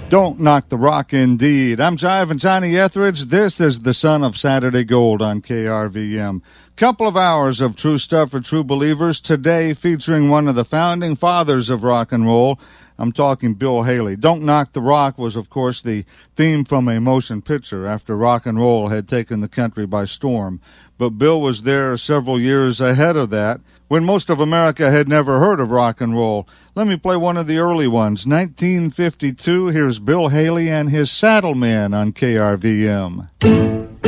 Don't knock the rock, indeed. I'm Jive and Johnny Etheridge. This is the Son of Saturday Gold on KRVM. Couple of hours of true stuff for true believers. Today featuring one of the founding fathers of rock and roll. I'm talking Bill Haley. Don't Knock the Rock was, of course, the theme from a motion picture after rock and roll had taken the country by storm. But Bill was there several years ahead of that, when most of America had never heard of rock and roll. Let me play one of the early ones. 1952, here's Bill Haley and his Saddlemen on KRVM.